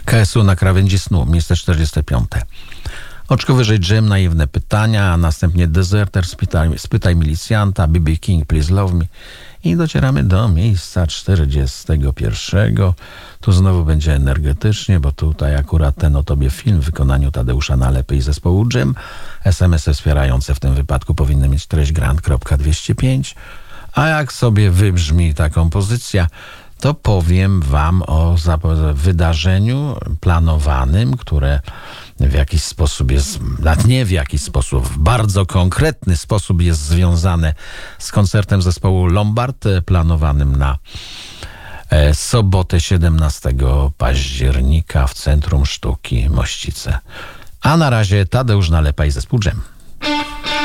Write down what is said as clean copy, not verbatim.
KSU na krawędzi snu, miejsce 45. Oczko wyżej Jim, naiwne pytania, a następnie Deserter, spytaj milicjanta, BB King, Please Love Me. I docieramy do miejsca 41. Tu znowu będzie energetycznie, bo tutaj akurat ten o tobie film w wykonaniu Tadeusza Nalepy i zespołu Jim. SMS-y wspierające w tym wypadku powinny mieć treść grant.205. A jak sobie wybrzmi ta kompozycja, to powiem wam o wydarzeniu planowanym, które w jakiś sposób jest, nie w jakiś sposób, w bardzo konkretny sposób jest związane z koncertem zespołu Lombard, planowanym na sobotę 17 października w Centrum Sztuki Mościce. A na razie Tadeusz Nalepa i zespół Dżem.